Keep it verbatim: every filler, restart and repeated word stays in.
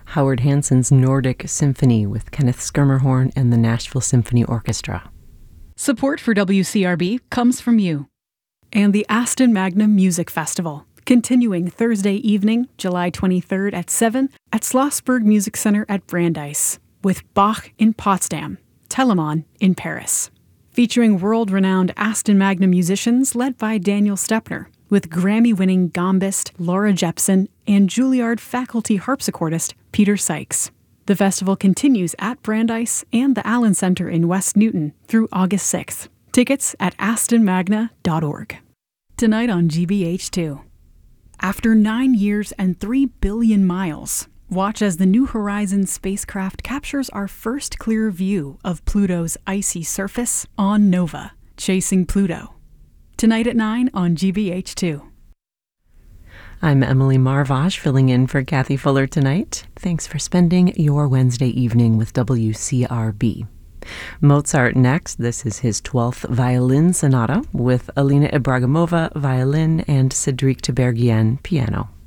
Howard Hansen's Nordic Symphony with Kenneth Schermerhorn and the Nashville Symphony Orchestra. Support for W C R B comes from you. And the Aston Magna Music Festival, continuing Thursday evening, July twenty-third at seven at Schlossberg Music Center at Brandeis, with Bach in Potsdam, Telemann in Paris. Featuring world-renowned Aston Magna musicians led by Daniel Stepner, with Grammy-winning gambist Laura Jepson and Juilliard faculty harpsichordist Peter Sykes. The festival continues at Brandeis and the Allen Center in West Newton through August sixth. Tickets at aston magna dot org. Tonight on G B H two. After nine years and three billion miles, watch as the New Horizons spacecraft captures our first clear view of Pluto's icy surface on Nova, chasing Pluto. Tonight at nine on G B H two. I'm Emily Marvash, filling in for Kathy Fuller tonight. Thanks for spending your Wednesday evening with W C R B. Mozart next. This is his twelfth Violin Sonata with Alina Ibragimova, violin, and Cedric Tiberghien, piano.